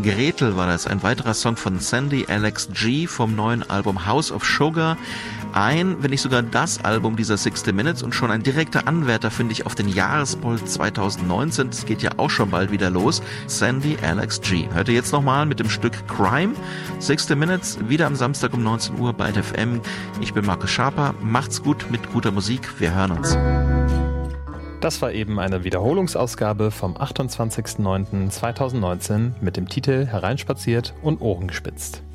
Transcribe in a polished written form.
Gretel war das, ein weiterer Song von Sandy Alex G vom neuen Album House of Sugar. Wenn nicht sogar das Album dieser 60 Minutes und schon ein direkter Anwärter, finde ich, auf den Jahrespoll 2019. Das geht ja auch schon bald wieder los. Sandy Alex G. Hört ihr jetzt nochmal mit dem Stück Crime. 60 Minutes, wieder am Samstag um 19 Uhr bei FM. Ich bin Markus Schaper. Macht's gut mit guter Musik. Wir hören uns. Das war eben eine Wiederholungsausgabe vom 28.09.2019 mit dem Titel Hereinspaziert und Ohren gespitzt.